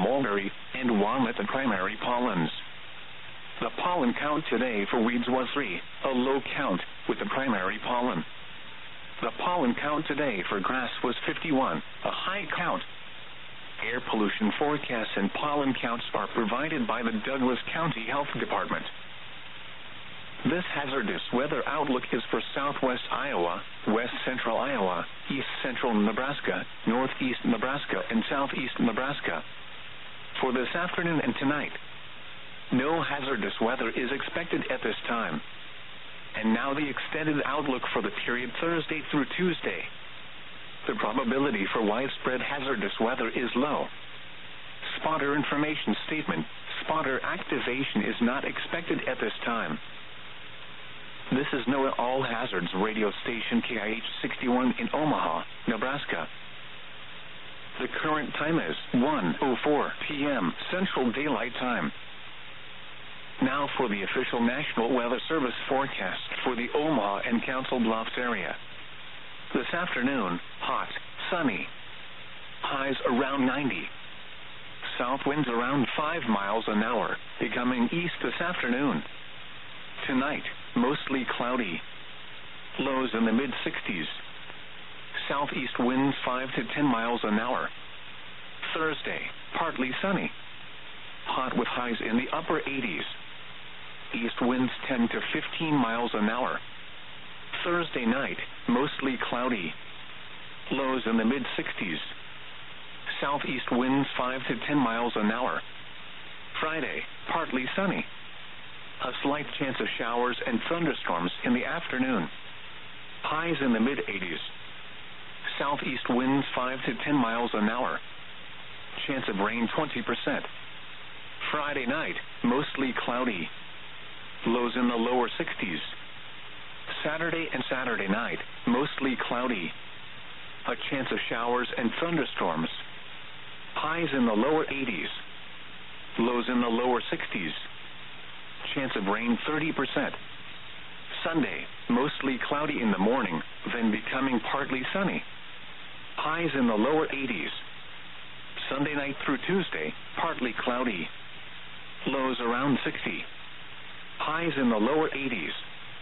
mulberry, and walnut the primary pollens. The pollen count today for weeds was 3, a low count, with the primary pollen. The pollen count today for grass was 51, a high count. Air pollution forecasts and pollen counts are provided by the Douglas County Health Department. This hazardous weather outlook is for southwest Iowa, west central Iowa, east central Nebraska, northeast Nebraska, and southeast Nebraska. For this afternoon and tonight, no hazardous weather is expected at this time. And now the extended outlook for the period Thursday through Tuesday. The probability for widespread hazardous weather is low. Spotter information statement: spotter activation is not expected at this time. This is NOAA All Hazards radio station KIH 61 in Omaha, Nebraska. The current time is 1:04 p.m. Central Daylight Time. Now for the official National Weather Service forecast for the Omaha and Council Bluffs area. This afternoon, hot, sunny. Highs around 90. South winds around 5 miles an hour, becoming east this afternoon. Tonight, mostly cloudy. Lows in the mid-60s. Southeast winds 5 to 10 miles an hour. Thursday, partly sunny. Hot with highs in the upper 80s. East winds 10 to 15 miles an hour. Thursday night, mostly cloudy. Lows in the mid-60s. Southeast winds 5 to 10 miles an hour. Friday, partly sunny. A slight chance of showers and thunderstorms in the afternoon. Highs in the mid-80s. Southeast winds 5 to 10 miles an hour. Chance of rain 20%. Friday night, mostly cloudy. Lows in the lower 60s. Saturday and Saturday night, mostly cloudy. A chance of showers and thunderstorms. Highs in the lower 80s. Lows in the lower 60s. Chance of rain 30%. Sunday, mostly cloudy in the morning, then becoming partly sunny. Highs in the lower 80s. Sunday night through Tuesday, partly cloudy. Lows around 60. Highs in the lower 80s.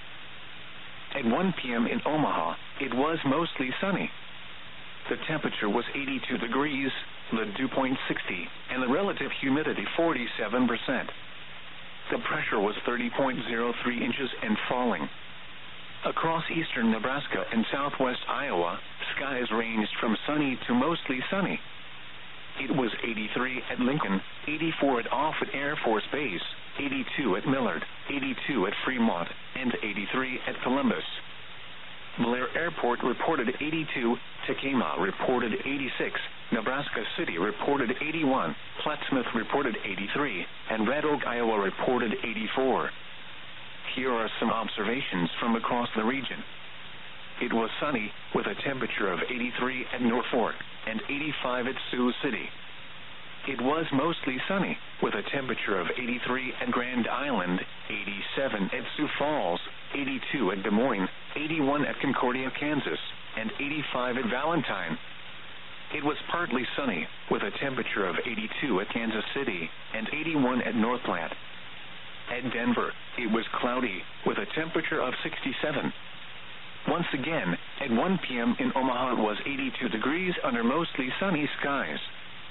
At 1 p.m. in Omaha, it was mostly sunny. The temperature was 82 degrees, the dew point 60, and the relative humidity 47%. The pressure was 30.03 inches and falling. Across eastern Nebraska and southwest Iowa, skies ranged from sunny to mostly sunny. It was 83 at Lincoln, 84 at Offutt Air Force Base, 82 at Millard, 82 at Fremont, and 83 at Columbus. Blair Airport reported 82, Tacoma reported 86, Nebraska City reported 81, Plattsmouth reported 83, and Red Oak, Iowa reported 84. Here are some observations from across the region. It was sunny, with a temperature of 83 at Norfolk and 85 at Sioux City. It was mostly sunny, with a temperature of 83 at Grand Island, 87 at Sioux Falls, 82 at Des Moines, 81 at Concordia, Kansas, and 85 at Valentine. It was partly sunny, with a temperature of 82 at Kansas City and 81 at North Platte. At Denver, it was cloudy, with a temperature of 67. Once again, at 1 p.m. in Omaha it was 82 degrees under mostly sunny skies.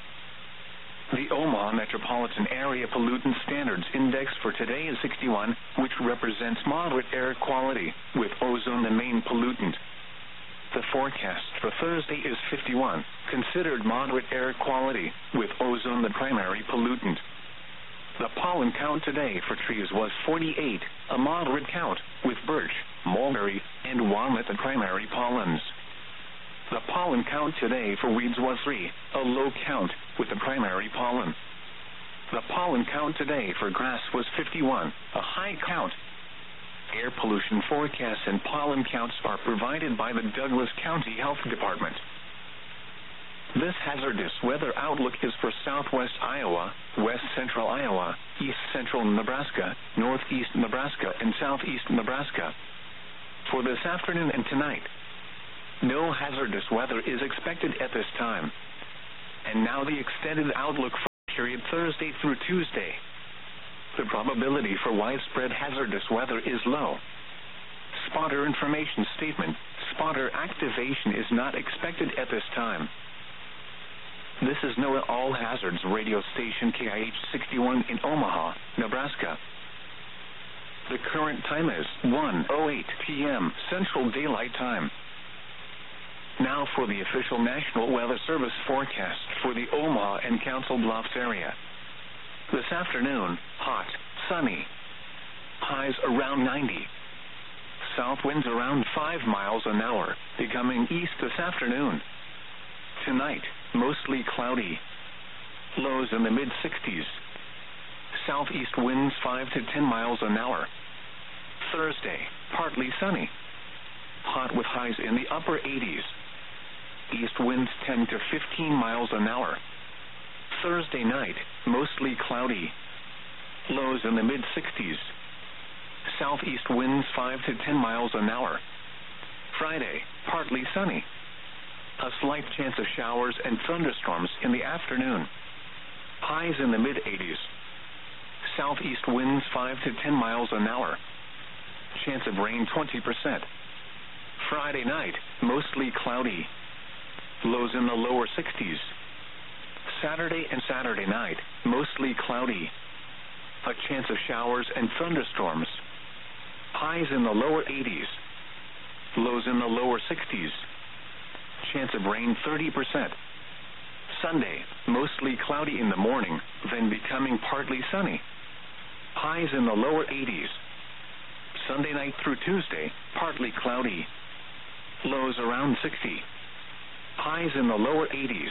The Omaha Metropolitan Area Pollutant Standards Index for today is 61, which represents moderate air quality, with ozone the main pollutant. The forecast for Thursday is 51, considered moderate air quality, with ozone the primary pollutant. The pollen count today for trees was 48, a moderate count, with birch, mulberry, and walnut the primary pollens. The pollen count today for weeds was 3, a low count, with the primary pollen. The pollen count today for grass was 51, a high count. Air pollution forecasts and pollen counts are provided by the Douglas County Health Department. This hazardous weather outlook is for southwest Iowa, west central Iowa, east central Nebraska, northeast Nebraska, and southeast Nebraska. For this afternoon and tonight, no hazardous weather is expected at this time. And now the extended outlook for period Thursday through Tuesday. The probability for widespread hazardous weather is low. Spotter information statement. Spotter activation is not expected at this time. This is NOAA All Hazards radio station KIH 61 in Omaha, Nebraska. The current time is 1:08 p.m. Central Daylight Time. Now for the official National Weather Service forecast for the Omaha and Council Bluffs area. This afternoon, hot, sunny. Highs around 90. South winds around 5 miles an hour, becoming east this afternoon. Tonight, mostly cloudy. Lows in the mid-60s. Southeast winds 5 to 10 miles an hour. Thursday, partly sunny. Hot with highs in the upper 80s. East winds 10 to 15 miles an hour. Thursday night, mostly cloudy. Lows in the mid-60s. Southeast winds 5 to 10 miles an hour. Friday, partly sunny. A slight chance of showers and thunderstorms in the afternoon. Highs in the mid-80s. Southeast winds 5 to 10 miles an hour. Chance of rain 20%. Friday night, mostly cloudy. Lows in the lower 60s. Saturday and Saturday night, mostly cloudy. A chance of showers and thunderstorms. Highs in the lower 80s. Lows in the lower 60s. Chance of rain 30%. Sunday, mostly cloudy in the morning, then becoming partly sunny. Highs in the lower 80s. Sunday night through Tuesday, partly cloudy. Lows around 60. Highs in the lower 80s.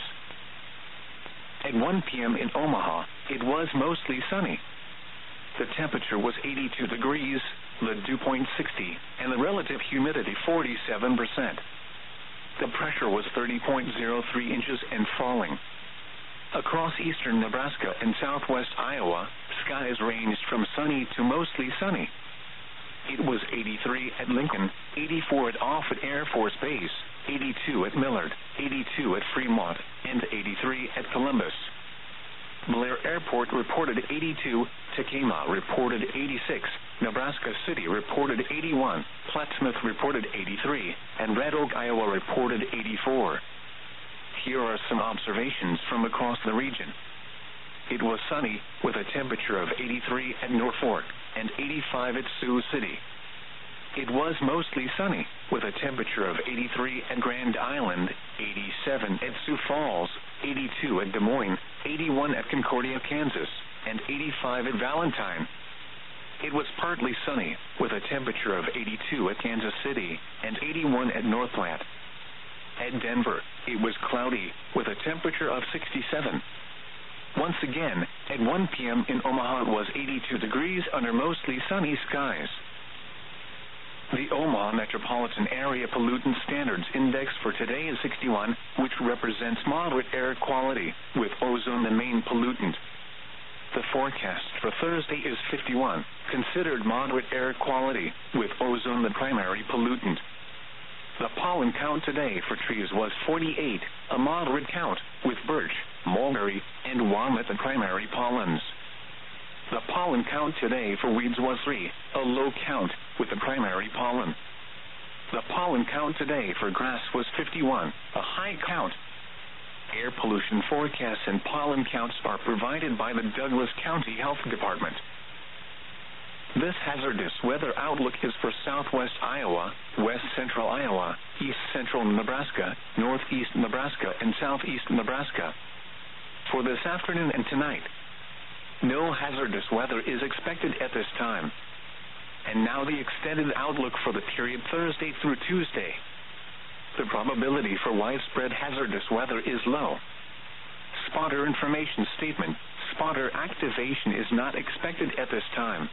At 1 p.m. in Omaha, it was mostly sunny. The temperature was 82 degrees, the dew point 60, and the relative humidity 47%. The pressure was 30.03 inches and falling. Across eastern Nebraska and southwest Iowa, skies ranged from sunny to mostly sunny. It was 83 at Lincoln, 84 at Offutt Air Force Base, 82 at Millard, 82 at Fremont, and 83 at Columbus. Blair Airport reported 82, Tacoma reported 86, Nebraska City reported 81, Plattsmouth reported 83, and Red Oak, Iowa reported 84. Here are some observations from across the region. It was sunny, with a temperature of 83 at Norfolk and 85 at Sioux City. It was mostly sunny, with a temperature of 83 at Grand Island, 87 at Sioux Falls, 82 at Des Moines, 81 at Concordia, Kansas, and 85 at Valentine. It was partly sunny, with a temperature of 82 at Kansas City and 81 at North Platte. At Denver, it was cloudy, with a temperature of 67. Once again, at 1 p.m. in Omaha it was 82 degrees under mostly sunny skies. The Omaha Metropolitan Area Pollutant Standards Index for today is 61, which represents moderate air quality, with ozone the main pollutant. The forecast for Thursday is 51, considered moderate air quality, with ozone the primary pollutant. The pollen count today for trees was 48, a moderate count, with birch, mulberry, and walnut the primary pollens. The pollen count today for weeds was 3, a low count, with the primary pollen. The pollen count today for grass was 51, a high count. Air pollution forecasts and pollen counts are provided by the Douglas County Health Department. This hazardous weather outlook is for southwest Iowa, west central Iowa, east central Nebraska, northeast Nebraska, and southeast Nebraska. For this afternoon and tonight, no hazardous weather is expected at this time. And now the extended outlook for the period Thursday through Tuesday. The probability for widespread hazardous weather is low. Spotter information statement. Spotter activation is not expected at this time.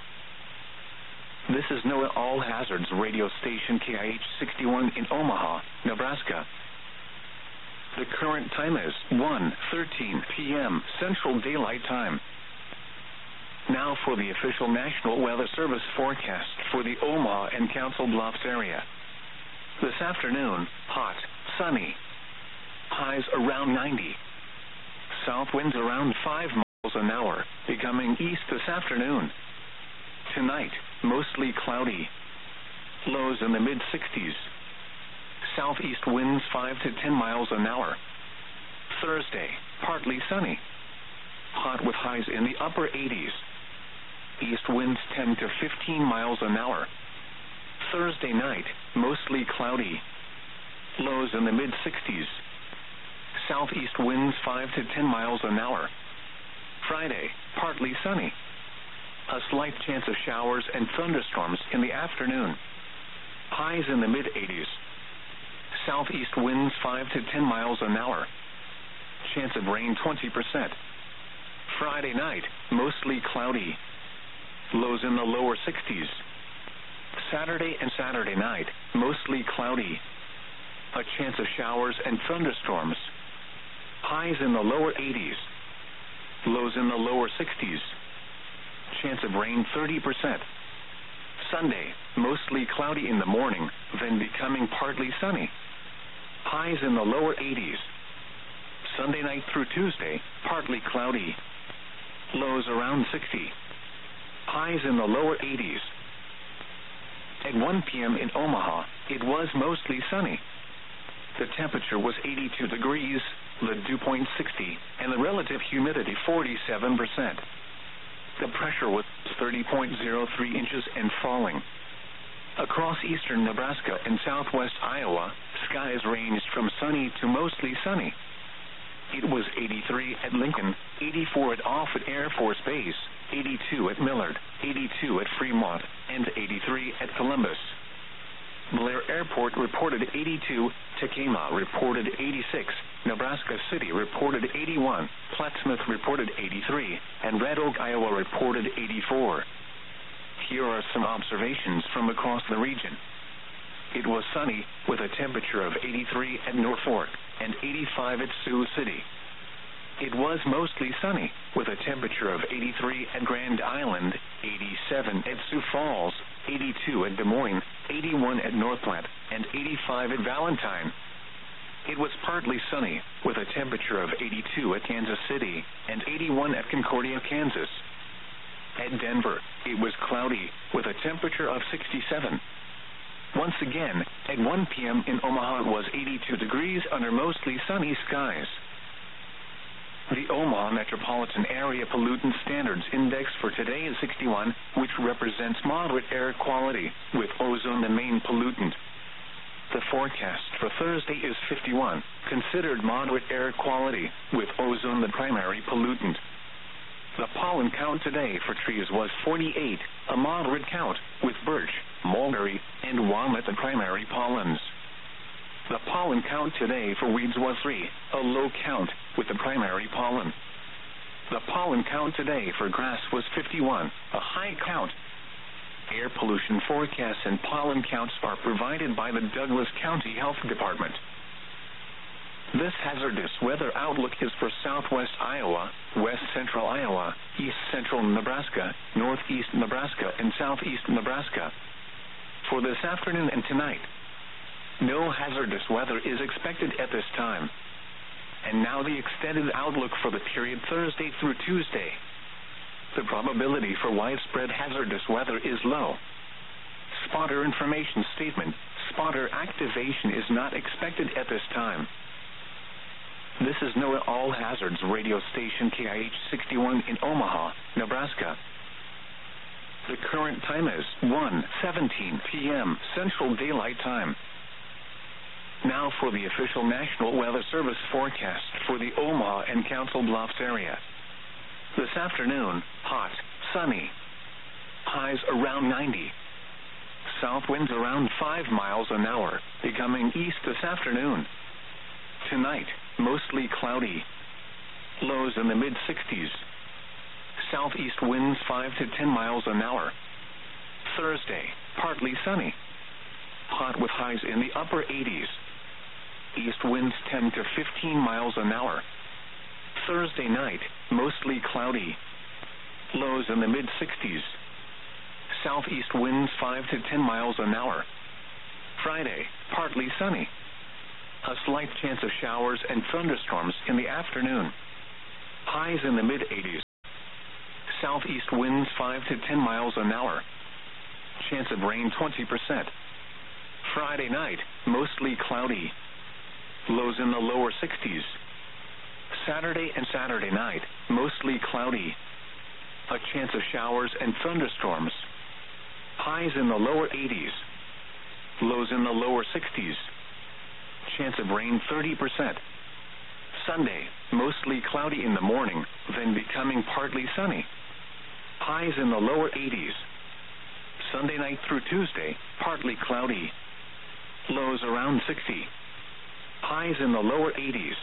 This is NOAA All Hazards radio station KIH 61 in Omaha, Nebraska. The current time is 1:13 p.m. Central Daylight Time. Now for the official National Weather Service forecast for the Omaha and Council Bluffs area. This afternoon, hot, sunny. Highs around 90. South winds around 5 miles an hour, becoming east this afternoon. Tonight, mostly cloudy. Lows in the mid-60s. Southeast winds 5 to 10 miles an hour. Thursday, partly sunny. Hot with highs in the upper 80s. East winds 10 to 15 miles an hour. Thursday night, mostly cloudy. Lows in the mid-60s. Southeast winds 5 to 10 miles an hour. Friday, partly sunny. A slight chance of showers and thunderstorms in the afternoon. Highs in the mid-80s. Southeast winds 5 to 10 miles an hour. Chance of rain 20%. Friday night, mostly cloudy. Lows in the lower 60s. Saturday and Saturday night, mostly cloudy. A chance of showers and thunderstorms. Highs in the lower 80s. Lows in the lower 60s. Chance of rain 30%. Sunday, mostly cloudy in the morning, then becoming partly sunny. Highs in the lower 80s. Sunday night through Tuesday, partly cloudy. Lows around 60. Highs in the lower 80s. At 1 p.m. in Omaha, it was mostly sunny. The temperature was 82 degrees, the dew point 60, and the relative humidity 47%. The pressure was 30.03 inches and falling. Across eastern Nebraska and southwest Iowa, skies ranged from sunny to mostly sunny. It was 83 at Lincoln, 84 at Offutt Air Force Base, 82 at Millard, 82 at Fremont, and 83 at Columbus. Blair Airport reported 82, Tacoma reported 86, Nebraska City reported 81, Plattsmouth reported 83, and Red Oak, Iowa reported 84. Here are some observations from across the region. It was sunny, with a temperature of 83 at Norfolk and 85 at Sioux City. It was mostly sunny, with a temperature of 83 at Grand Island, 87 at Sioux Falls, 82 at Des Moines, 81 at North Platte, and 85 at Valentine. It was partly sunny, with a temperature of 82 at Kansas City and 81 at Concordia, Kansas. At Denver, it was cloudy, with a temperature of 67. Once again, at 1 p.m. in Omaha it was 82 degrees under mostly sunny skies. The Omaha Metropolitan Area Pollutant Standards Index for today is 61, which represents moderate air quality, with ozone the main pollutant. The forecast for Thursday is 51, considered moderate air quality, with ozone the primary pollutant. The pollen count today for trees was 48, a moderate count, with birch, mulberry, and walnut the primary pollens. The pollen count today for weeds was 3, a low count, with the primary pollen. The pollen count today for grass was 51, a high count. Air pollution forecasts and pollen counts are provided by the Douglas County Health Department. This hazardous weather outlook is for southwest Iowa, west central Iowa, east central Nebraska, northeast Nebraska, and southeast Nebraska. For this afternoon and tonight, no hazardous weather is expected at this time. And now the extended outlook for the period Thursday through Tuesday. The probability for widespread hazardous weather is low. Spotter information statement: spotter activation is not expected at this time. This is NOAA All Hazards radio station KIH 61 in Omaha, Nebraska. The current time is 1:17 p.m. Central Daylight Time. Now for the official National Weather Service forecast for the Omaha and Council Bluffs area. This afternoon, hot, sunny. Highs around 90. South winds around 5 miles an hour, becoming east this afternoon. Tonight, mostly cloudy. Lows in the mid-60s. Southeast winds 5 to 10 miles an hour. Thursday, partly sunny. Hot with highs in the upper 80s. East winds 10 to 15 miles an hour. Thursday night, mostly cloudy. Lows in the mid-60s. Southeast winds 5 to 10 miles an hour. Friday, partly sunny. A slight chance of showers and thunderstorms in the afternoon. Highs in the mid-80s. Southeast winds 5 to 10 miles an hour. Chance of rain 20%. Friday night, mostly cloudy. Lows in the lower 60s. Saturday and Saturday night, mostly cloudy. A chance of showers and thunderstorms. Highs in the lower 80s. Lows in the lower 60s. Chance of rain 30%. Sunday, mostly cloudy in the morning, then becoming partly sunny. Highs in the lower 80s. Sunday night through Tuesday, partly cloudy. Lows around 60. Highs in the lower 80s.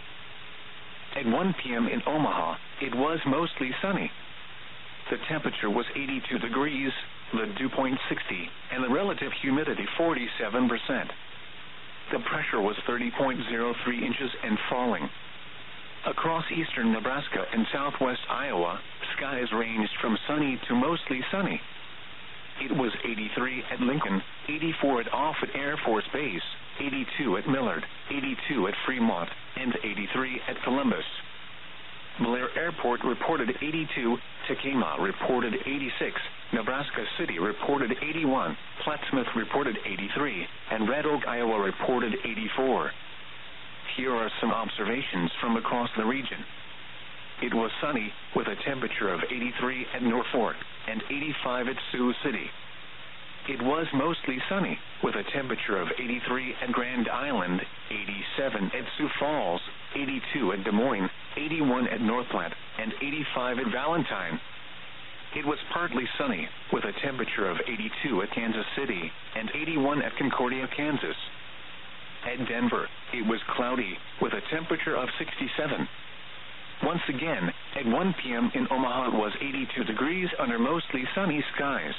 At 1 p.m. in Omaha, it was mostly sunny. The temperature was 82 degrees, the dew point 60, and the relative humidity 47%. The pressure was 30.03 inches and falling. Across eastern Nebraska and southwest Iowa, skies ranged from sunny to mostly sunny. It was 83 at Lincoln, 84 at Offutt Air Force Base, 82 at Millard, 82 at Fremont, and 83 at Columbus. Blair Airport reported 82, Tacoma reported 86, Nebraska City reported 81, Plattsmouth reported 83, and Red Oak, Iowa reported 84. Here are some observations from across the region. It was sunny, with a temperature of 83 at Norfolk and 85 at Sioux City. It was mostly sunny, with a temperature of 83 at Grand Island, 87 at Sioux Falls, 82 at Des Moines, 81 at North Platte, and 85 at Valentine. It was partly sunny, with a temperature of 82 at Kansas City and 81 at Concordia, Kansas. At Denver, it was cloudy, with a temperature of 67. Once again, at 1 p.m. in Omaha it was 82 degrees under mostly sunny skies.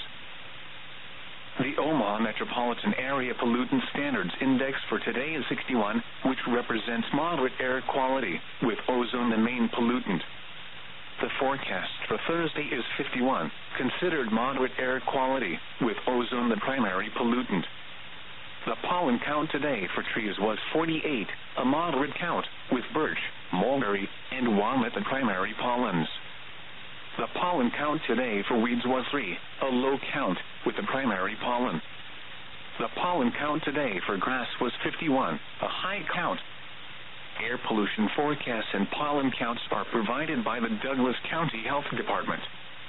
The Omaha Metropolitan Area Pollutant Standards Index for today is 61, which represents moderate air quality, with ozone the main pollutant. The forecast for Thursday is 51, considered moderate air quality, with ozone the primary pollutant. The pollen count today for trees was 48, a moderate count, with birch, mulberry, and walnut the primary pollens. The pollen count today for weeds was 3, a low count, with the primary pollen. The pollen count today for grass was 51, a high count. Air pollution forecasts and pollen counts are provided by the Douglas County Health Department.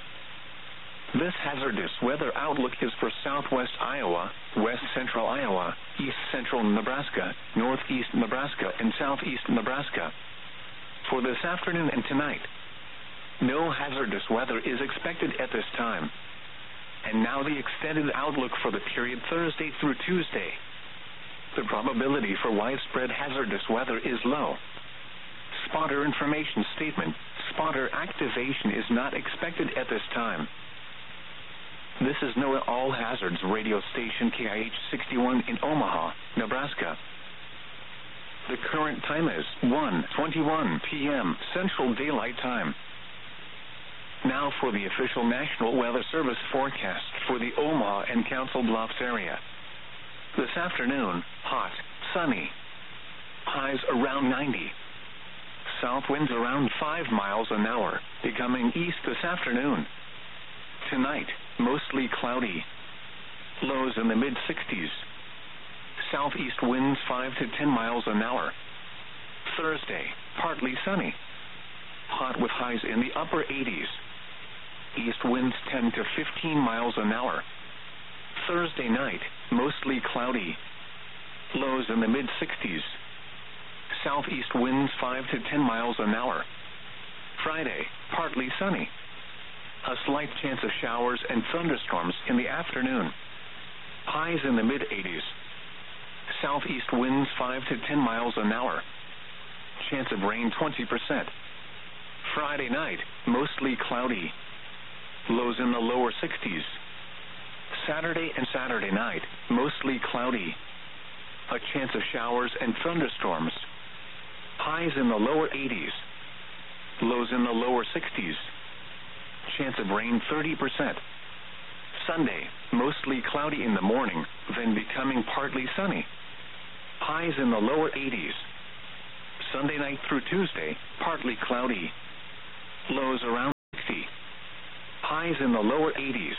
This hazardous weather outlook is for southwest Iowa, west central Iowa, east central Nebraska, northeast Nebraska, and southeast Nebraska. For this afternoon and tonight, no hazardous weather is expected at this time. And now the extended outlook for the period Thursday through Tuesday. The probability for widespread hazardous weather is low. Spotter information statement: spotter activation is not expected at this time. This is NOAA All Hazards radio station KIH 61 in Omaha, Nebraska. The current time is 1:21 p.m. Central Daylight Time. Now for the official National Weather Service forecast for the Omaha and Council Bluffs area. This afternoon, hot, sunny. Highs around 90. South winds around 5 miles an hour, becoming east this afternoon. Tonight, mostly cloudy. Lows in the mid-60s. Southeast winds 5 to 10 miles an hour. Thursday, partly sunny. Hot with highs in the upper 80s. East winds 10 to 15 miles an hour. Thursday night, mostly cloudy. Lows in the mid-60s. Southeast winds 5 to 10 miles an hour. Friday, partly sunny. A slight chance of showers and thunderstorms in the afternoon. Highs in the mid-80s. Southeast winds 5 to 10 miles an hour. Chance of rain 20%. Friday night, mostly cloudy. Lows in the lower 60s. Saturday and Saturday night, mostly cloudy. A chance of showers and thunderstorms. Highs in the lower 80s. Lows in the lower 60s. Chance of rain 30%. Sunday, mostly cloudy in the morning, then becoming partly sunny. Highs in the lower 80s. Sunday night through Tuesday, partly cloudy. Lows around 60. highs in the lower 80s.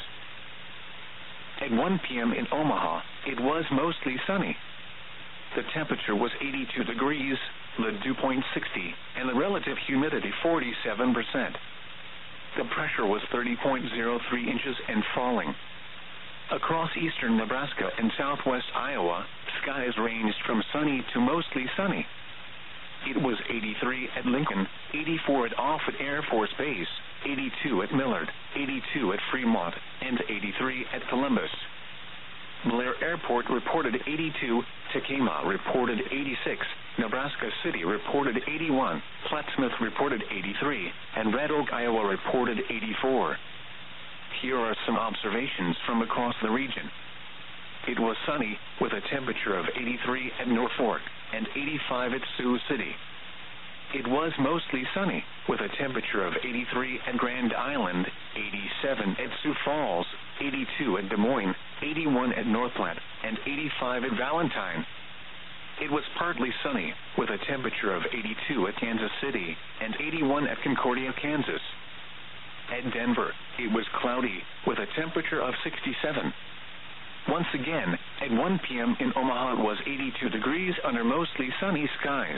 At 1 p.m. in Omaha, it was mostly sunny. The temperature was 82 degrees, the dew point 60, and the relative humidity 47%. The pressure was 30.03 inches and falling. Across eastern Nebraska and southwest Iowa, skies ranged from sunny to mostly sunny. It was 83 at Lincoln, 84 at Offutt Air Force Base, 82 at Millard, 82 at Fremont, and 83 at Columbus. Blair Airport reported 82, Tacoma reported 86, Nebraska City reported 81, Plattsmouth reported 83, and Red Oak, Iowa reported 84. Here are some observations from across the region. It was sunny, with a temperature of 83 at Norfolk and 85 at Sioux City. It was mostly sunny, with a temperature of 83 at Grand Island, 87 at Sioux Falls, 82 at Des Moines, 81 at North Platte, and 85 at Valentine. It was partly sunny, with a temperature of 82 at Kansas City and 81 at Concordia, Kansas. At Denver, it was cloudy, with a temperature of 67. Once again, at 1 p.m. in Omaha it was 82 degrees under mostly sunny skies.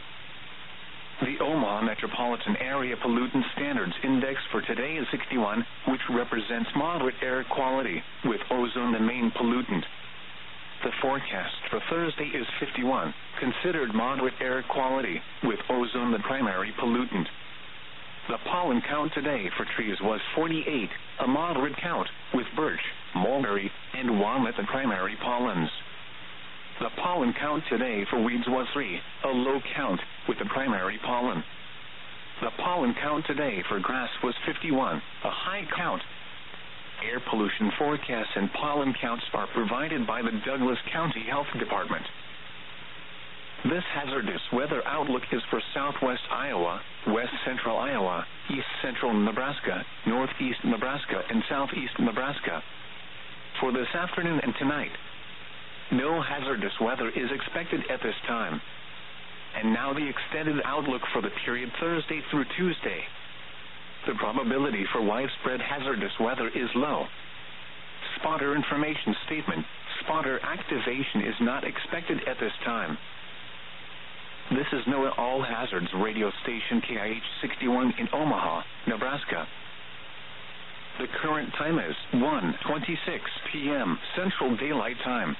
The Omaha Metropolitan Area Pollutant Standards Index for today is 61, which represents moderate air quality, with ozone the main pollutant. The forecast for Thursday is 51, considered moderate air quality, with ozone the primary pollutant. The pollen count today for trees was 48, a moderate count, with birch, mulberry, and walnut the primary pollens. The pollen count today for weeds was 3, a low count, with the primary pollen. The pollen count today for grass was 51, a high count. Air pollution forecasts and pollen counts are provided by the Douglas County Health Department. This hazardous weather outlook is for southwest Iowa, west central Iowa, east central Nebraska, northeast Nebraska, and southeast Nebraska. For this afternoon and tonight, no hazardous weather is expected at this time. And now the extended outlook for the period Thursday through Tuesday. The probability for widespread hazardous weather is low. Spotter information statement: spotter activation is not expected at this time. This is NOAA All Hazards radio station KIH 61 in Omaha, Nebraska. The current time is 1:26 p.m. Central Daylight Time.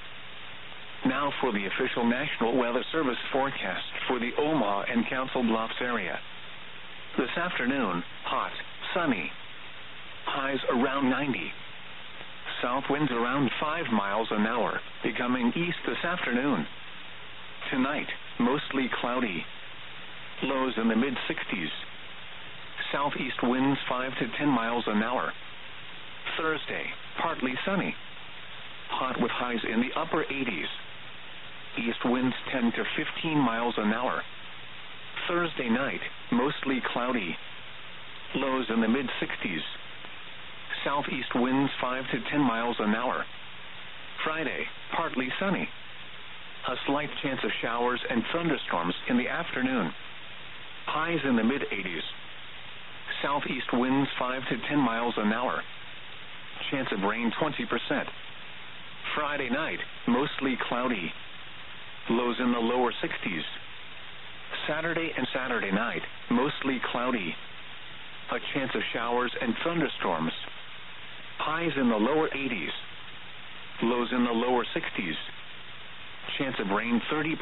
Now for the official National Weather Service forecast for the Omaha and Council Bluffs area. This afternoon, hot, sunny. Highs around 90. South winds around 5 miles an hour, becoming east this afternoon. Tonight, mostly cloudy. Lows in the mid-60s. Southeast winds 5 to 10 miles an hour. Thursday, partly sunny. Hot with highs in the upper 80s. East winds 10 to 15 miles an hour. Thursday night, mostly cloudy. Lows in the mid-60s. Southeast winds 5 to 10 miles an hour. Friday, partly sunny. A slight chance of showers and thunderstorms in the afternoon. Highs in the mid-80s. Southeast winds 5 to 10 miles an hour. Chance of rain 20%. Friday night, mostly cloudy. Lows in the lower 60s. Saturday and Saturday night, mostly cloudy. A chance of showers and thunderstorms. Highs in the lower 80s. Lows in the lower 60s. Chance of rain 30%.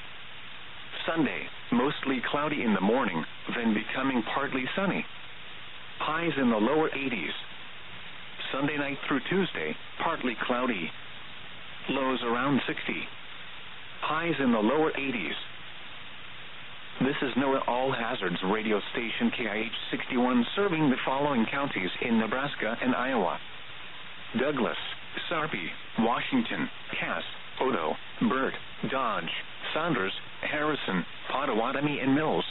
Sunday, mostly cloudy in the morning, then becoming partly sunny. Highs in the lower 80s. Sunday night through Tuesday, partly cloudy. Lows around 60. Highs in the lower 80s. This is NOAA All Hazards radio station KIH 61 serving the following counties in Nebraska and Iowa: Douglas, Sarpy, Washington, Cass, Odo, Burt, Dodge, Saunders, Harrison, Pottawatomie, and Mills.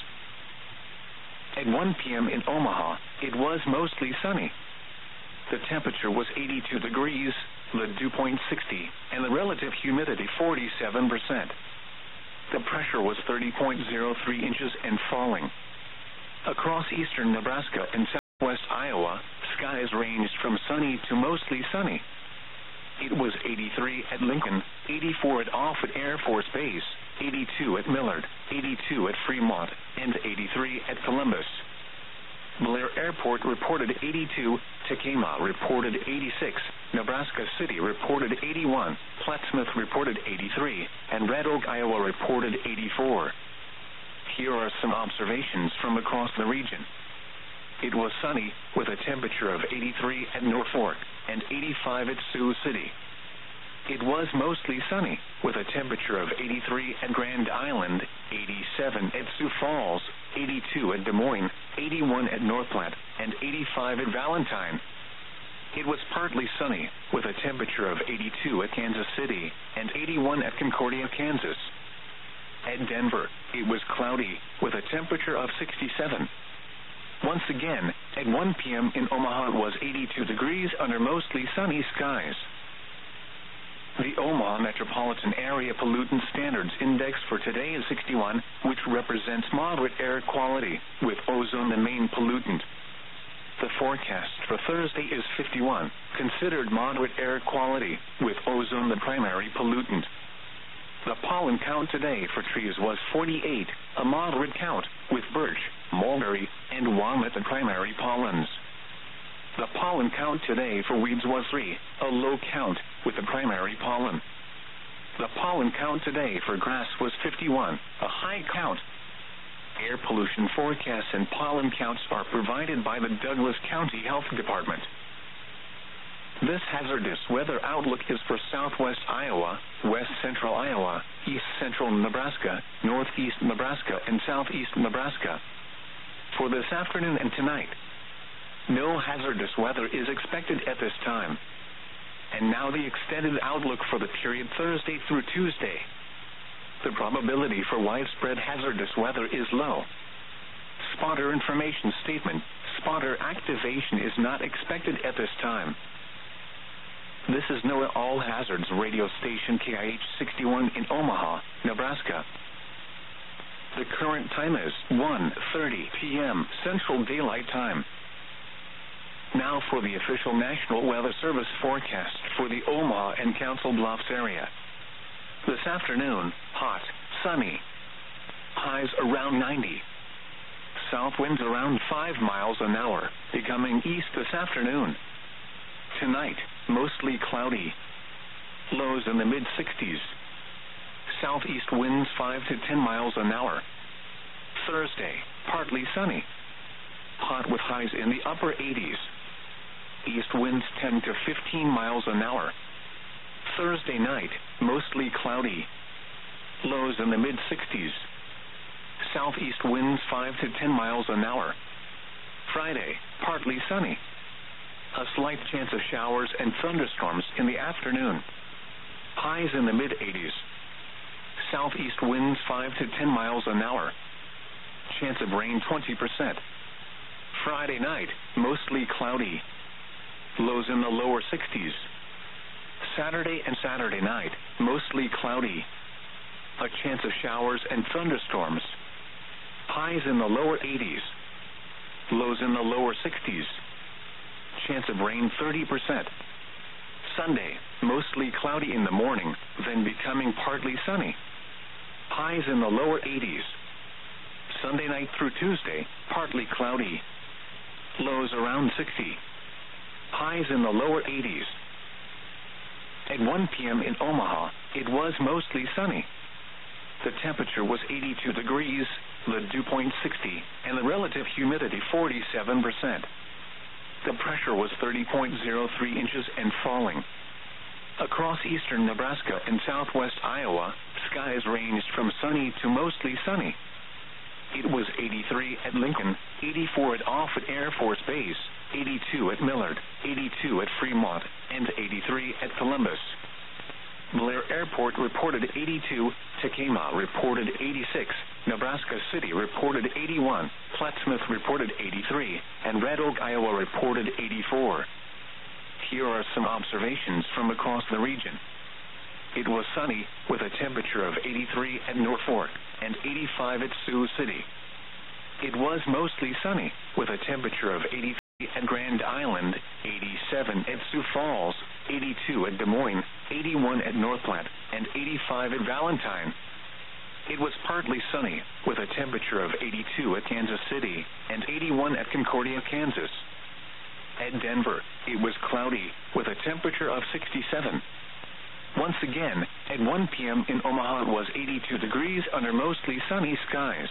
At 1 p.m. in Omaha, it was mostly sunny. The temperature was 82 degrees, the dew point 60, and the relative humidity 47%. The pressure was 30.03 inches and falling. Across eastern Nebraska and southwest Iowa, skies from sunny to mostly sunny. It was 83 at Lincoln, 84 at Offutt Air Force Base, 82 at Millard, 82 at Fremont, and 83 at Columbus. Blair Airport reported 82, Tacoma reported 86, Nebraska City reported 81, Plattsmouth reported 83, and Red Oak, Iowa reported 84. Here are some observations from across the region. It was sunny, with a temperature of 83 at Norfolk and 85 at Sioux City. It was mostly sunny, with a temperature of 83 at Grand Island, 87 at Sioux Falls, 82 at Des Moines, 81 at North Platte, and 85 at Valentine. It was partly sunny, with a temperature of 82 at Kansas City and 81 at Concordia, Kansas. At Denver, it was cloudy, with a temperature of 67. Once again, at 1 p.m. in Omaha it was 82 degrees under mostly sunny skies. The Omaha Metropolitan Area Pollutant Standards Index for today is 61, which represents moderate air quality, with ozone the main pollutant. The forecast for Thursday is 51, considered moderate air quality, with ozone the primary pollutant. The pollen count today for trees was 48, a moderate count, with birch, mulberry, and walnut the primary pollens. The pollen count today for weeds was 3, a low count, with the primary pollen. The pollen count today for grass was 51, a high count. Air pollution forecasts and pollen counts are provided by the Douglas County Health Department. This hazardous weather outlook is for southwest Iowa, west central Iowa, east central Nebraska, northeast Nebraska, and southeast Nebraska. For this afternoon and tonight, no hazardous weather is expected at this time. And now the extended outlook for the period Thursday through Tuesday. The probability for widespread hazardous weather is low. Spotter information statement: spotter activation is not expected at this time. This is NOAA All Hazards radio station KIH 61 in Omaha, Nebraska. The current time is 1:30 p.m. Central Daylight Time. Now for the official National Weather Service forecast for the Omaha and Council Bluffs area. This afternoon, hot, sunny. Highs around 90. South winds around 5 miles an hour, becoming east this afternoon. Tonight, mostly cloudy. Lows in the mid-60s. Southeast winds 5 to 10 miles an hour. Thursday, partly sunny. Hot with highs in the upper 80s. East winds 10 to 15 miles an hour. Thursday night, mostly cloudy. Lows in the mid-60s. Southeast winds 5 to 10 miles an hour. Friday, partly sunny. A slight chance of showers and thunderstorms in the afternoon. Highs in the mid-80s. Southeast winds 5 to 10 miles an hour. Chance of rain 20%. Friday night, mostly cloudy. Lows in the lower 60s. Saturday and Saturday night, mostly cloudy. A chance of showers and thunderstorms. Highs in the lower 80s. Lows in the lower 60s. Chance of rain 30%. Sunday, mostly cloudy in the morning, then becoming partly sunny. Highs in the lower 80s. Sunday night through Tuesday, partly cloudy. Lows around 60. Highs in the lower 80s. At 1 p.m. in Omaha, it was mostly sunny. The temperature was 82 degrees, the dew point 60, and the relative humidity 47%. The pressure was 30.03 inches and falling. Across eastern Nebraska and southwest Iowa, skies ranged from sunny to mostly sunny. It was 83 at Lincoln, 84 at Offutt Air Force Base, 82 at Millard, 82 at Fremont, and 83 at Columbus. Blair Airport reported 82, Tacoma reported 86, Nebraska City reported 81, Plattsmouth reported 83, and Red Oak, Iowa reported 84. Here are some observations from across the region. It was sunny, with a temperature of 83 at Norfolk and 85 at Sioux City. It was mostly sunny, with a temperature of 83 at Grand Island, 87 Falls, 82 at Des Moines, 81 at North Platte, and 85 at Valentine. It was partly sunny, with a temperature of 82 at Kansas City and 81 at Concordia, Kansas. At Denver, it was cloudy, with a temperature of 67. Once again, at 1 p.m. in Omaha it was 82 degrees under mostly sunny skies.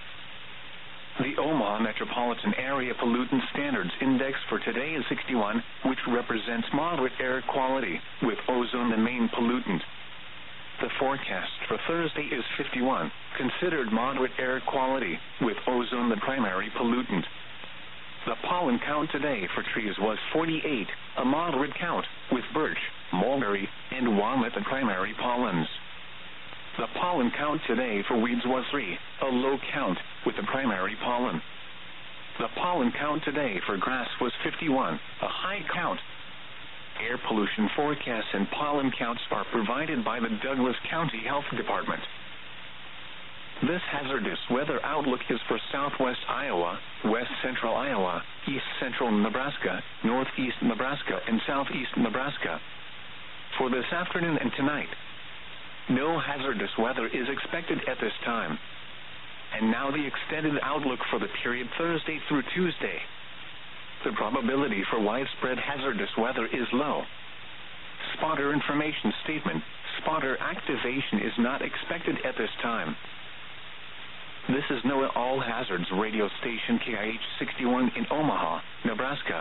The Omaha Metropolitan Area Pollutant Standards Index for today is 61, which represents moderate air quality, with ozone the main pollutant. The forecast for Thursday is 51, considered moderate air quality, with ozone the primary pollutant. The pollen count today for trees was 48, a moderate count, with birch, mulberry, and walnut the primary pollens. The pollen count today for weeds was 3, a low count, with the primary pollen. The pollen count today for grass was 51, a high count. Air pollution forecasts and pollen counts are provided by the Douglas County Health Department. This hazardous weather outlook is for southwest Iowa, west central Iowa, east central Nebraska, northeast Nebraska, and southeast Nebraska. For this afternoon and tonight, no hazardous weather is expected at this time. And now the extended outlook for the period Thursday through Tuesday. The probability for widespread hazardous weather is low. Spotter information statement: spotter activation is not expected at this time. This is NOAA All Hazards radio station KIH 61 in Omaha, Nebraska.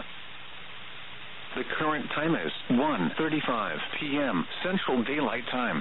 The current time is 1:35 p.m. Central Daylight Time.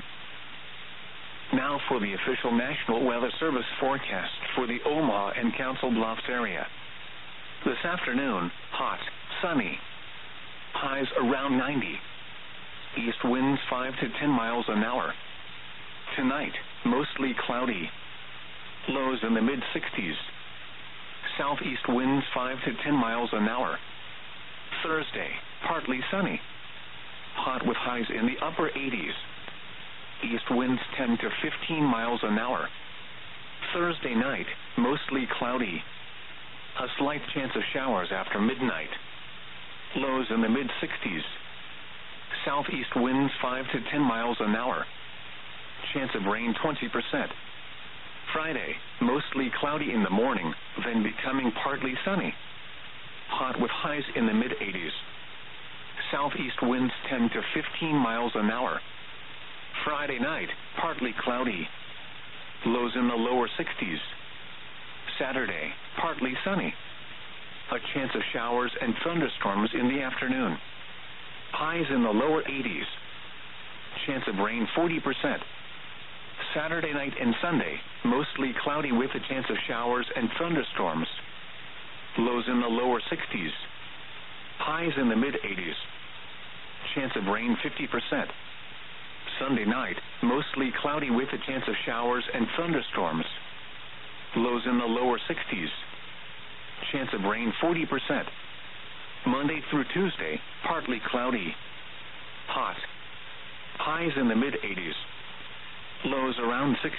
Now for the official National Weather Service forecast for the Omaha and Council Bluffs area. This afternoon, hot, sunny. Highs around 90. East winds 5 to 10 miles an hour. Tonight, mostly cloudy. Lows in the mid-60s. Southeast winds 5 to 10 miles an hour. Thursday, partly sunny. Hot with highs in the upper 80s. East winds 10 to 15 miles an hour. Thursday night, mostly cloudy. A slight chance of showers after midnight. Lows in the mid-60s. Southeast winds 5 to 10 miles an hour. Chance of rain 20%. Friday, mostly cloudy in the morning, then becoming partly sunny. Hot with highs in the mid-80s. Southeast winds 10 to 15 miles an hour. Friday night, partly cloudy. Lows in the lower 60s. Saturday, partly sunny. A chance of showers and thunderstorms in the afternoon. Highs in the lower 80s. Chance of rain 40%. Saturday night and Sunday, mostly cloudy with a chance of showers and thunderstorms. Lows in the lower 60s. Highs in the mid-80s. Chance of rain 50%. Sunday night, mostly cloudy with a chance of showers and thunderstorms. Lows in the lower 60s. Chance of rain 40%. Monday through Tuesday, partly cloudy. Hot. Highs in the mid-80s. Lows around 60.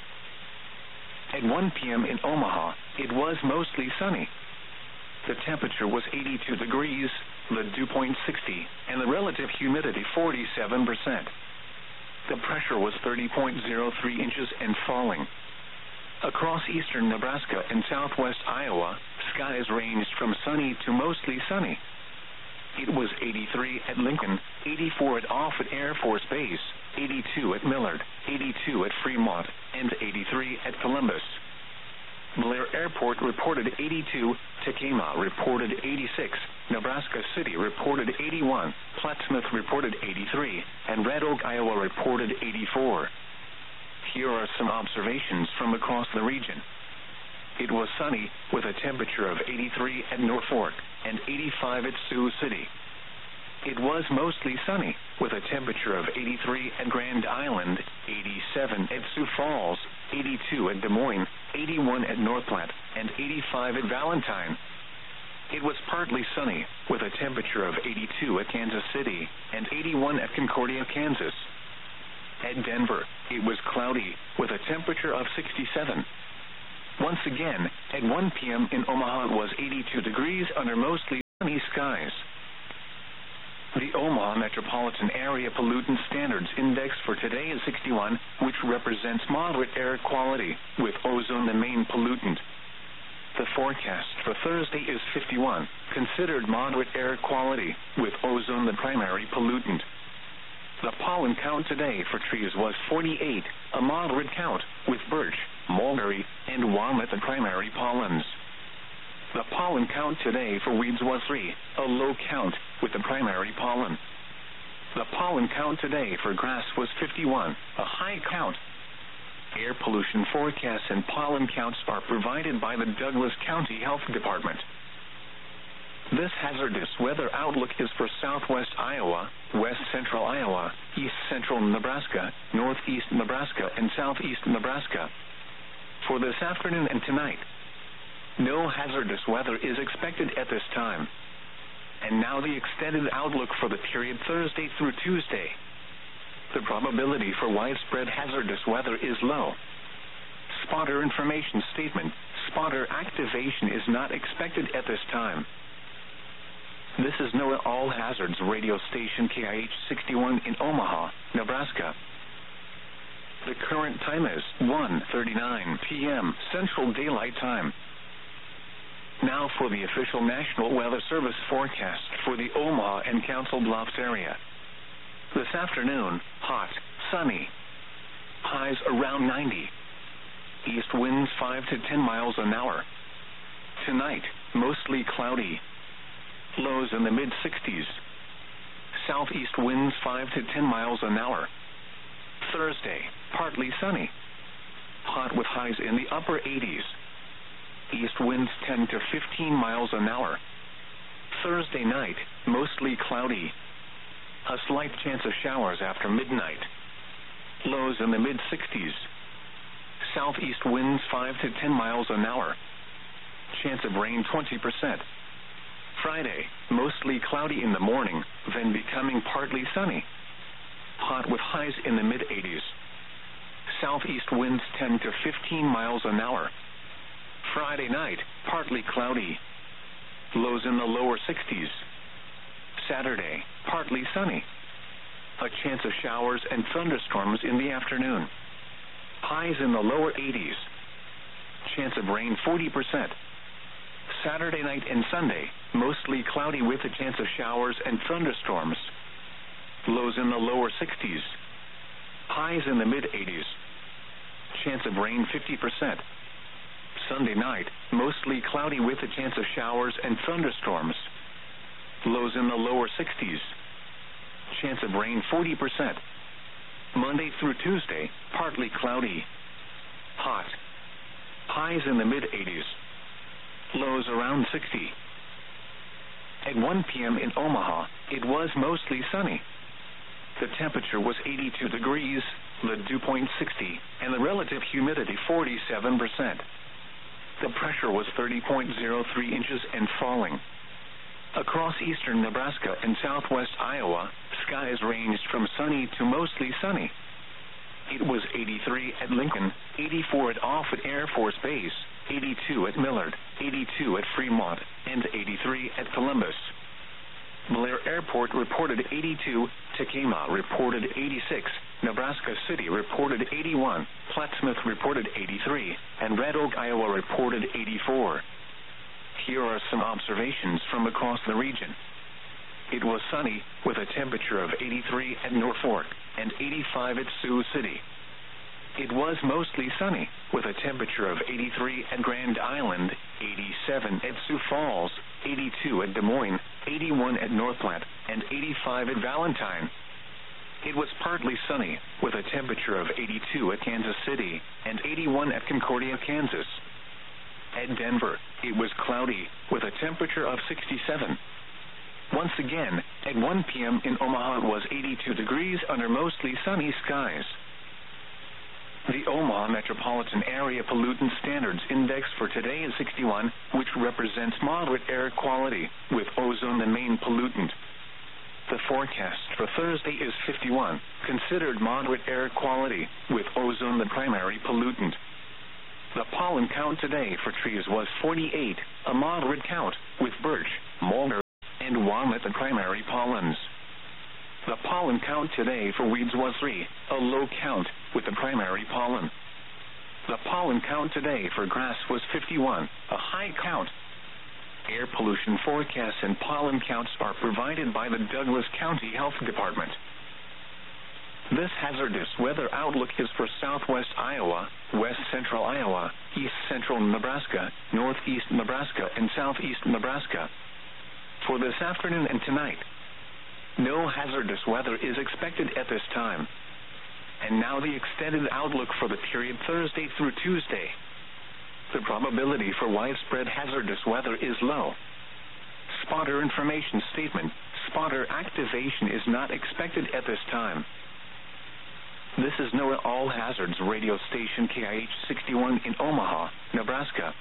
At 1 p.m. in Omaha, it was mostly sunny. The temperature was 82 degrees, the dew point 60, and the relative humidity 47%. The pressure was 30.03 inches and falling. Across eastern Nebraska and southwest Iowa, skies ranged from sunny to mostly sunny. It was 83 at Lincoln, 84 at Offutt Air Force Base, 82 at Millard, 82 at Fremont, and 83 at Columbus. Blair Airport reported 82, Tacoma reported 86, Nebraska City reported 81, Plattsmouth reported 83, and Red Oak, Iowa reported 84. Here are some observations from across the region. It was sunny, with a temperature of 83 at Norfolk and 85 at Sioux City. It was mostly sunny, with a temperature of 83 at Grand Island, 87 at Sioux Falls, 82 at Des Moines, 81 at North Platte, and 85 at Valentine. It was partly sunny, with a temperature of 82 at Kansas City and 81 at Concordia, Kansas. At Denver, it was cloudy, with a temperature of 67. Once again, at 1 p.m. in Omaha it was 82 degrees under mostly sunny skies. The Omaha Metropolitan Area Pollutant Standards Index for today is 61, which represents moderate air quality, with ozone the main pollutant. The forecast for Thursday is 51, considered moderate air quality, with ozone the primary pollutant. The pollen count today for trees was 48, a moderate count, with birch, mulberry, and walnut the primary pollens. The pollen count today for weeds was 3, a low count, with the primary pollen. The pollen count today for grass was 51, a high count. Air pollution forecasts and pollen counts are provided by the Douglas County Health Department. This hazardous weather outlook is for southwest Iowa, west central Iowa, east central Nebraska, northeast Nebraska, and southeast Nebraska. For this afternoon and tonight, no hazardous weather is expected at this time. And now the extended outlook for the period Thursday through Tuesday. The probability for widespread hazardous weather is low. Spotter information statement: spotter activation is not expected at this time. This is NOAA All Hazards radio station KIH 61 in Omaha, Nebraska. The current time is 1:39 p.m. Central Daylight Time. Now for the official National Weather Service forecast for the Omaha and Council Bluffs area. This afternoon, hot, sunny. Highs around 90. East winds 5 to 10 miles an hour. Tonight, mostly cloudy. Lows in the mid-60s. Southeast winds 5 to 10 miles an hour. Thursday, partly sunny. Hot with highs in the upper 80s. East winds 10 to 15 miles an hour. Thursday night, mostly cloudy. A slight chance of showers after midnight. Lows in the mid-60s. Southeast winds 5 to 10 miles an hour. Chance of rain 20%. Friday, mostly cloudy in the morning, then becoming partly sunny. Hot with highs in the mid-80s. Southeast winds 10 to 15 miles an hour. Friday night, partly cloudy. Lows in the lower 60s. Saturday, partly sunny. A chance of showers and thunderstorms in the afternoon. Highs in the lower 80s. Chance of rain 40%. Saturday night and Sunday, mostly cloudy with a chance of showers and thunderstorms. Lows in the lower 60s. Highs in the mid-80s. Chance of rain 50%. Sunday night, mostly cloudy with a chance of showers and thunderstorms. Lows in the lower 60s. Chance of rain 40%. Monday through Tuesday, partly cloudy. Hot. Highs in the mid-80s. Lows around 60. At 1 p.m. in Omaha, it was mostly sunny. The temperature was 82 degrees, the dew point 60, and the relative humidity 47%. The pressure was 30.03 inches and falling. Across eastern Nebraska and southwest Iowa, skies ranged from sunny to mostly sunny. It was 83 at Lincoln, 84 at Offutt Air Force Base, 82 at Millard, 82 at Fremont, and 83 at Columbus. Blair Airport reported 82, Tacoma reported 86, Nebraska City reported 81, Plattsmouth reported 83, and Red Oak, Iowa reported 84. Here are some observations from across the region. It was sunny, with a temperature of 83 at Norfolk and 85 at Sioux City. It was mostly sunny, with a temperature of 83 at Grand Island, 87 at Sioux Falls, 82 at Des Moines, 81 at North Platte, and 85 at Valentine. It was partly sunny, with a temperature of 82 at Kansas City and 81 at Concordia, Kansas. At Denver, it was cloudy, with a temperature of 67. Once again, at 1 p.m. in Omaha it was 82 degrees under mostly sunny skies. The Omaha Metropolitan Area Pollutant Standards Index for today is 61, which represents moderate air quality, with ozone the main pollutant. The forecast for Thursday is 51, considered moderate air quality, with ozone the primary pollutant. The pollen count today for trees was 48, a moderate count, with birch, mulberry, and walnut the primary pollens. pollen count today for weeds was 3, a low count, with the primary pollen. The pollen count today for grass was 51, a high count. Air pollution forecasts and pollen counts are provided by the Douglas County Health Department. This hazardous weather outlook is for southwest Iowa, west central Iowa, east central Nebraska, northeast Nebraska, and southeast Nebraska. For this afternoon and tonight, no hazardous weather is expected at this time. And now the extended outlook for the period Thursday through Tuesday. The probability for widespread hazardous weather is low. Spotter information statement: spotter activation is not expected at this time. This is NOAA All Hazards radio station KIH 61 in Omaha, Nebraska.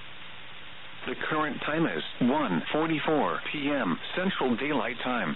The current time is 1:44 p.m. Central Daylight Time.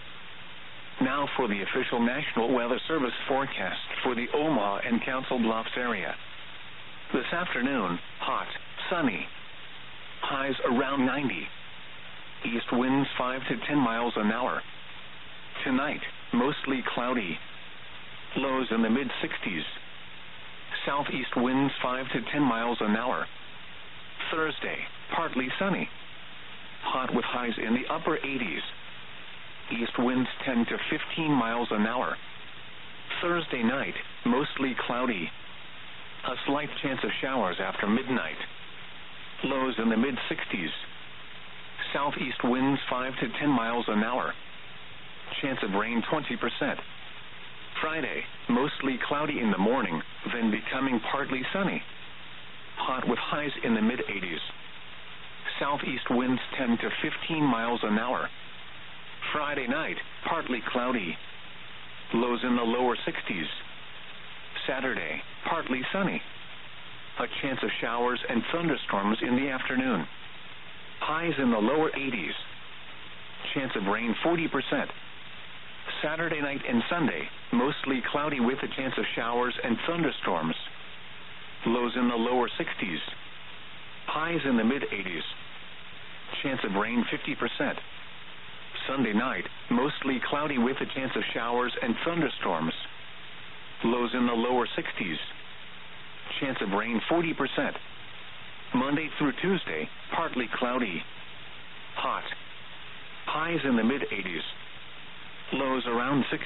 Now for the official National Weather Service forecast for the Omaha and Council Bluffs area. This afternoon, hot, sunny. Highs around 90. East winds 5 to 10 miles an hour. Tonight, mostly cloudy. Lows in the mid-60s. Southeast winds 5 to 10 miles an hour. Thursday, partly sunny. Hot with highs in the upper 80s. East winds 10 to 15 miles an hour. Thursday night, mostly cloudy. A slight chance of showers after midnight. Lows in the mid-60s. Southeast winds 5 to 10 miles an hour. Chance of rain 20%. Friday, mostly cloudy in the morning, then becoming partly sunny. Hot with highs in the mid-80s. Southeast winds 10 to 15 miles an hour. Friday night, partly cloudy. Lows in the lower 60s. Saturday, partly sunny. A chance of showers and thunderstorms in the afternoon. Highs in the lower 80s. Chance of rain 40%. Saturday night and Sunday, mostly cloudy with a chance of showers and thunderstorms. Lows in the lower 60s. Highs in the mid-80s. Chance of rain 50%. Sunday night, mostly cloudy with a chance of showers and thunderstorms. Lows in the lower 60s. Chance of rain 40%. Monday through Tuesday, partly cloudy. Hot. Highs in the mid-80s. Lows around 60.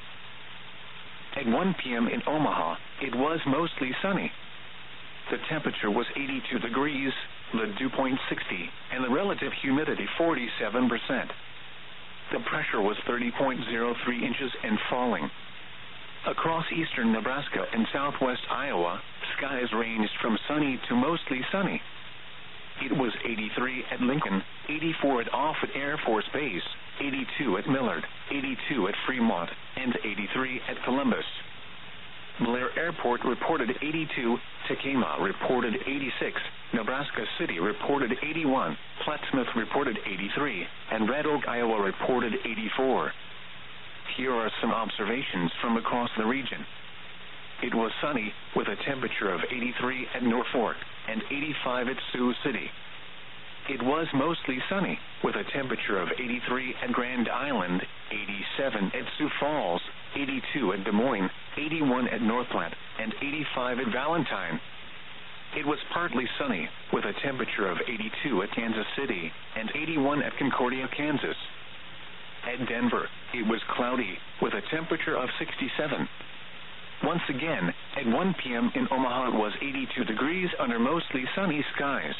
At 1 p.m. in Omaha, it was mostly sunny. The temperature was 82 degrees, the dew point 60, and the relative humidity 47%. The pressure was 30.03 inches and falling. Across eastern Nebraska and southwest Iowa, skies ranged from sunny to mostly sunny. It was 83 at Lincoln, 84 at Offutt Air Force Base, 82 at Millard, 82 at Fremont, and 83 at Columbus. Blair Airport reported 82, Tacoma reported 86, Nebraska City reported 81, Plattsmouth reported 83, and Red Oak, Iowa reported 84. Here are some observations from across the region. It was sunny with a temperature of 83 at Norfolk and 85 at Sioux City. It was mostly sunny with a temperature of 83 at Grand Island, 87 at Sioux Falls, 82 at Des Moines, 81 at North Platte, and 85 at Valentine. It was partly sunny with a temperature of 82 at Kansas City and 81 at Concordia, Kansas. At Denver, it was cloudy with a temperature of 67. Once again, at 1 p.m. in Omaha it was 82 degrees under mostly sunny skies.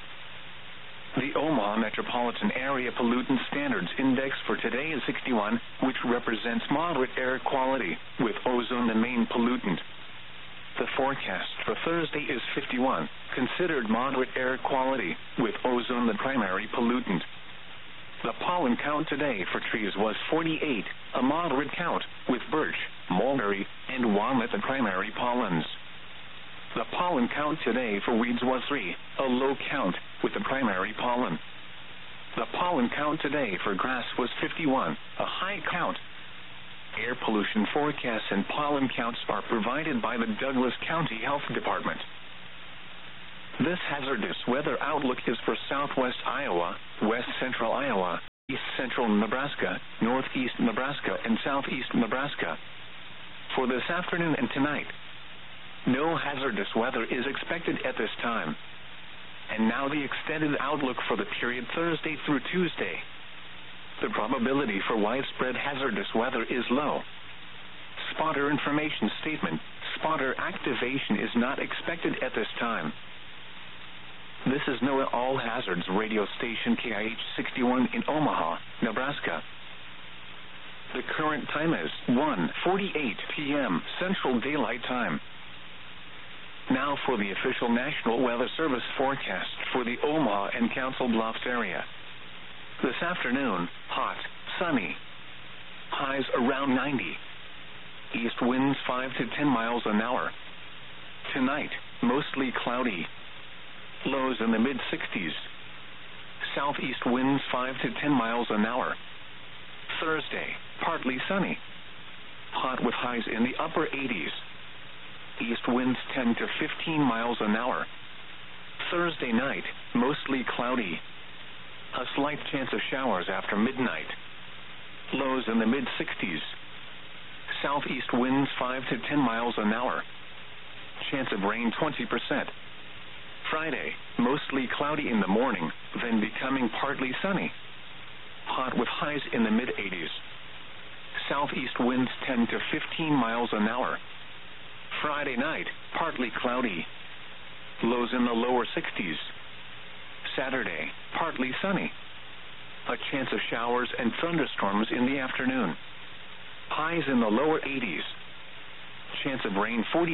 The Omaha Metropolitan Area Pollutant Standards Index for today is 61, which represents moderate air quality, with ozone the main pollutant. The forecast for Thursday is 51, considered moderate air quality, with ozone the primary pollutant. The pollen count today for trees was 48, a moderate count, with birch, mulberry, and walnut the primary pollens. The pollen count today for weeds was 3, a low count, with the primary pollen. The pollen count today for grass was 51, a high count. Air pollution forecasts and pollen counts are provided by the Douglas County Health Department. This hazardous weather outlook is for southwest Iowa, west central Iowa, east central Nebraska, northeast Nebraska, and southeast Nebraska. For this afternoon and tonight, no hazardous weather is expected at this time. And now the extended outlook for the period Thursday through Tuesday. The probability for widespread hazardous weather is low. Spotter information statement. Spotter activation is not expected at this time. This is NOAA All Hazards radio station KIH 61 in Omaha, Nebraska. The current time is 1:48 p.m. Central Daylight Time. Now for the official National Weather Service forecast for the Omaha and Council Bluffs area. This afternoon, hot, sunny. Highs around 90. East winds 5 to 10 miles an hour. Tonight, mostly cloudy. Lows in the mid-60s. Southeast winds 5 to 10 miles an hour. Thursday, partly sunny. Hot with highs in the upper 80s. East winds 10 to 15 miles an hour. Thursday night, mostly cloudy. A slight chance of showers after midnight. Lows in the mid-60s. Southeast winds 5 to 10 miles an hour. Chance of rain 20%. Friday, mostly cloudy in the morning, then becoming partly sunny. Hot with highs in the mid-80s. Southeast winds 10 to 15 miles an hour. Friday night, partly cloudy. Lows in the lower 60s. Saturday, partly sunny. A chance of showers and thunderstorms in the afternoon. Highs in the lower 80s. Chance of rain 40%.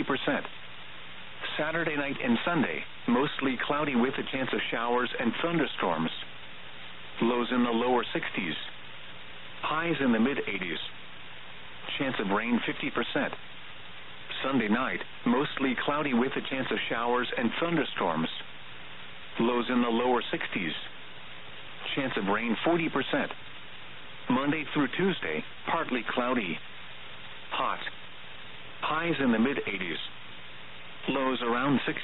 Saturday night and Sunday, mostly cloudy with a chance of showers and thunderstorms. Lows in the lower 60s. Highs in the mid-80s. Chance of rain 50%. Sunday night, mostly cloudy with a chance of showers and thunderstorms. Lows in the lower 60s. Chance of rain 40%. Monday through Tuesday, partly cloudy. Hot. Highs in the mid-80s. Lows around 60.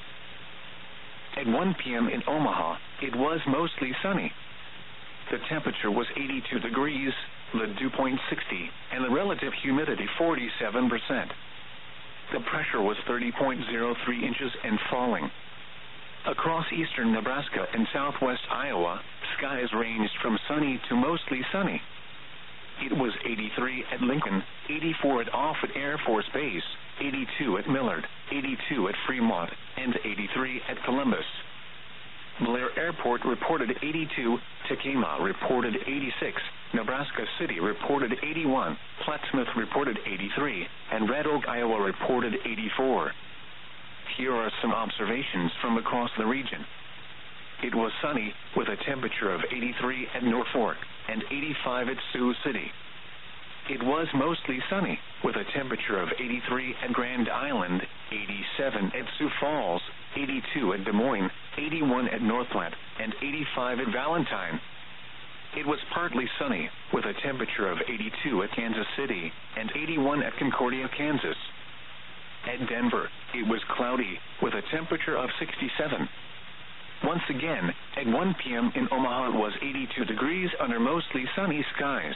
At 1 p.m. in Omaha, it was mostly sunny. The temperature was 82 degrees, the dew point 60, and the relative humidity 47%. The pressure was 30.03 inches and falling. Across eastern Nebraska and southwest Iowa, skies ranged from sunny to mostly sunny. It was 83 at Lincoln, 84 at Offutt Air Force Base, 82 at Millard, 82 at Fremont, and 83 at Columbus. Blair Airport reported 82, Tekamah reported 86, Nebraska City reported 81, Plattsmouth reported 83, and Red Oak, Iowa reported 84. Here are some observations from across the region. It was sunny with a temperature of 83 at Norfolk and 85 at Sioux City. It was mostly sunny with a temperature of 83 at Grand Island, 87 at Sioux Falls, 82 at Des Moines, 81 at North Platte, and 85 at Valentine. It was partly sunny with a temperature of 82 at Kansas City and 81 at Concordia, Kansas. At Denver, it was cloudy with a temperature of 67. Once again, at 1 p.m. in Omaha it was 82 degrees under mostly sunny skies.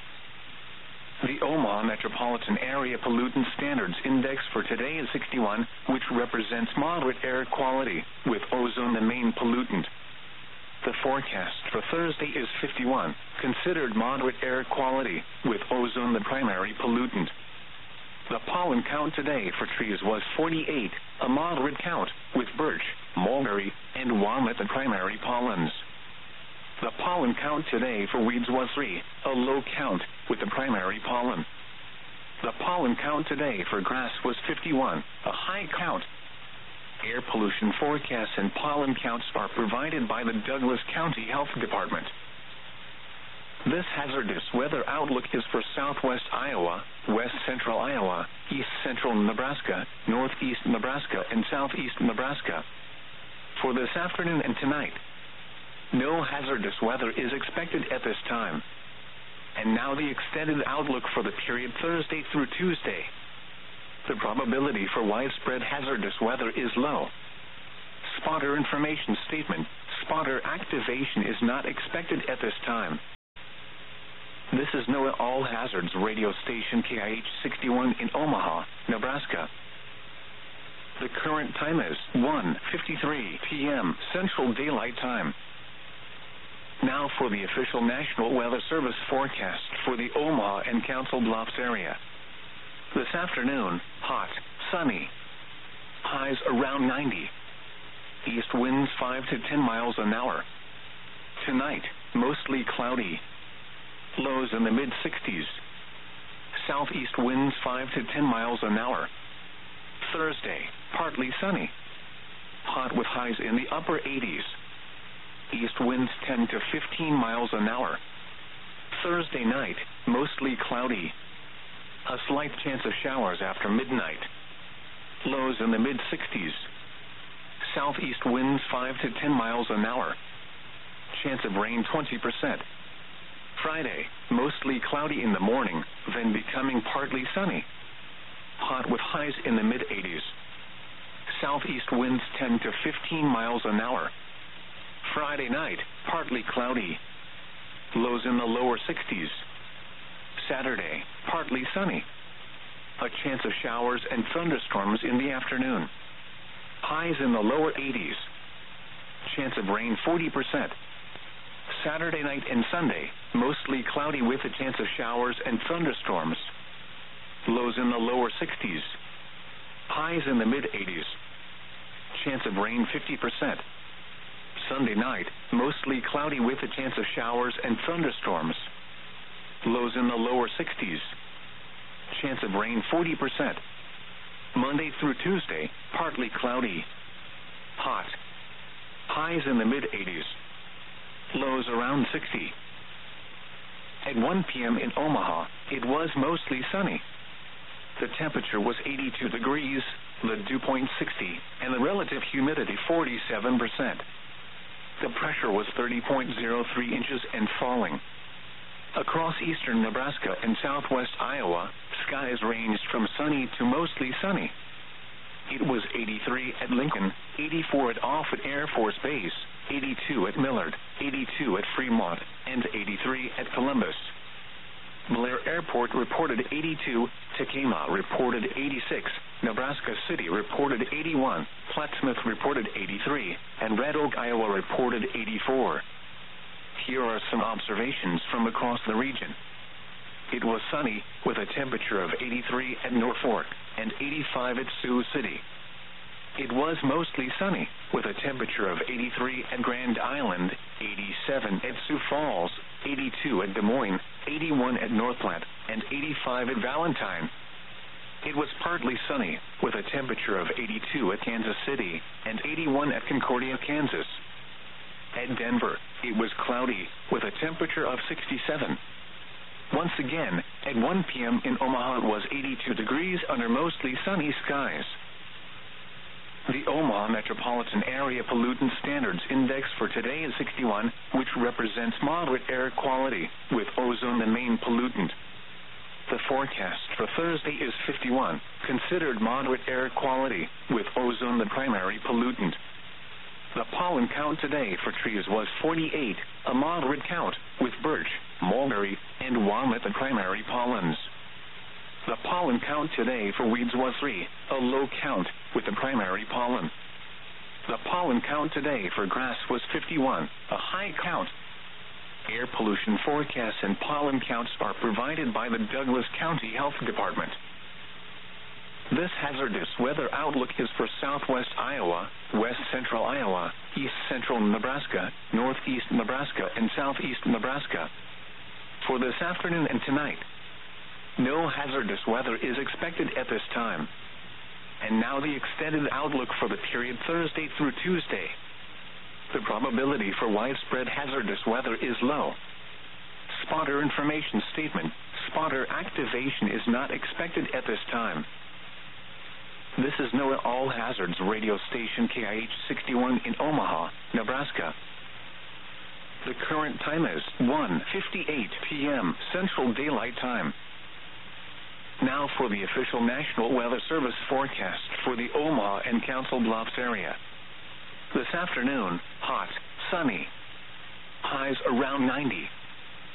The Omaha Metropolitan Area Pollutant Standards Index for today is 61, which represents moderate air quality, with ozone the main pollutant. The forecast for Thursday is 51, considered moderate air quality, with ozone the primary pollutant. The pollen count today for trees was 48, a moderate count, with birch, mulberry, and walnut the primary pollens. The pollen count today for weeds was 3, a low count, with the primary pollen. The pollen count today for grass was 51, a high count. Air pollution forecasts and pollen counts are provided by the Douglas County Health Department. This hazardous weather outlook is for southwest Iowa, west central Iowa, east central Nebraska, northeast Nebraska, and southeast Nebraska. For this afternoon and tonight, no hazardous weather is expected at this time. And now the extended outlook for the period Thursday through Tuesday. The probability for widespread hazardous weather is low. Spotter information statement. Spotter activation is not expected at this time. This is NOAA All Hazards radio station KIH-61 in Omaha, Nebraska. The current time is 1:53 p.m. Central Daylight Time. Now for the official National Weather Service forecast for the Omaha and Council Bluffs area. This afternoon, hot, sunny. Highs around 90. East winds 5 to 10 miles an hour. Tonight, mostly cloudy. Lows in the mid-60s. Southeast winds 5 to 10 miles an hour. Thursday, partly sunny. Hot with highs in the upper 80s. East winds 10 to 15 miles an hour. Thursday night, mostly cloudy. A slight chance of showers after midnight. Lows in the mid-60s. Southeast winds 5 to 10 miles an hour. Chance of rain 20%. Friday, mostly cloudy in the morning, then becoming partly sunny. Hot with highs in the mid-80s. Southeast winds 10 to 15 miles an hour. Friday night, partly cloudy. Lows in the lower 60s. Saturday, partly sunny. A chance of showers and thunderstorms in the afternoon. Highs in the lower 80s. Chance of rain 40%. Saturday night and Sunday, mostly cloudy with a chance of showers and thunderstorms. Lows in the lower 60s. Highs in the mid-80s. Chance of rain 50%. Sunday night, mostly cloudy with a chance of showers and thunderstorms. Lows in the lower 60s. Chance of rain 40%. Monday through Tuesday, partly cloudy. Hot. Highs in the mid-80s. Lows around 60. At 1 p.m. in Omaha, it was mostly sunny. The temperature was 82 degrees, the dew point 60, and the relative humidity 47%. The pressure was 30.03 inches and falling. Across eastern Nebraska and southwest Iowa, skies ranged from sunny to mostly sunny. It was 83 at Lincoln, 84 at Offutt Air Force Base, 82 at Millard, 82 at Fremont, and 83 at Columbus. Blair Airport reported 82, Tacoma reported 86, Nebraska City reported 81, Plattsmouth reported 83, and Red Oak, Iowa reported 84. Here are some observations from across the region. It was sunny, with a temperature of 83 at Norfolk and 85 at Sioux City. It was mostly sunny, with a temperature of 83 at Grand Island, 87 at Sioux Falls, 82 at Des Moines, 81 at North Platte, and 85 at Valentine. It was partly sunny, with a temperature of 82 at Kansas City and 81 at Concordia, Kansas. At Denver, it was cloudy, with a temperature of 67. Once again, at 1 p.m. in Omaha, it was 82 degrees under mostly sunny skies. The Omaha Metropolitan Area Pollutant Standards Index for today is 61, which represents moderate air quality, with ozone the main pollutant. The forecast for Thursday is 51, considered moderate air quality, with ozone the primary pollutant. The pollen count today for trees was 48, a moderate count, with birch, mulberry, and walnut the primary pollens. The pollen count today for weeds was 3, a low count, with the primary pollen. The pollen count today for grass was 51, a high count. Air pollution forecasts and pollen counts are provided by the Douglas County Health Department. This hazardous weather outlook is for southwest Iowa, west central Iowa, east central Nebraska, northeast Nebraska, and southeast Nebraska. For this afternoon and tonight, no hazardous weather is expected at this time. And now the extended outlook for the period Thursday through Tuesday. The probability for widespread hazardous weather is low. Spotter information statement: spotter activation is not expected at this time. This is NOAA All Hazards radio station KIH-61 in Omaha, Nebraska. The current time is 1:58 p.m. Central Daylight Time. Now for the official National Weather Service forecast for the Omaha and Council Bluffs area. This afternoon, hot, sunny. Highs around 90.